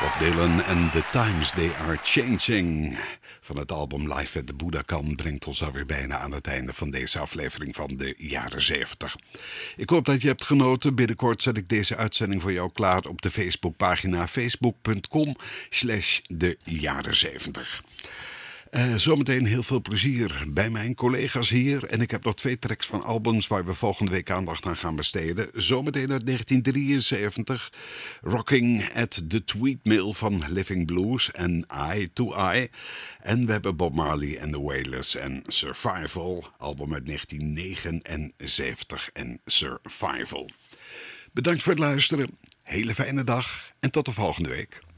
Bob Dylan en The Times They Are Changing van het album Live at the Budokan brengt ons alweer bijna aan het einde van deze aflevering van de jaren 70. Ik hoop dat je hebt genoten. Binnenkort zet ik deze uitzending voor jou klaar op de Facebookpagina facebook.com/de jaren 70. Zometeen heel veel plezier bij mijn collega's hier. En ik heb nog 2 tracks van albums waar we volgende week aandacht aan gaan besteden. Zometeen uit 1973. Rocking at the Tweed Mill van Living Blues en Eye to Eye. En we hebben Bob Marley en The Wailers en Survival. Album uit 1979 en Survival. Bedankt voor het luisteren. Hele fijne dag en tot de volgende week.